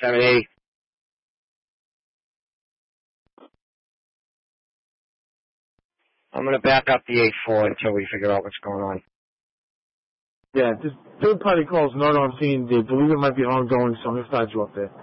7-8. I'm going to back up the 8-4 until we figure out what's going on. Yeah, this third-party call is not on scene. They believe it might be ongoing, so I'm going to start you up there.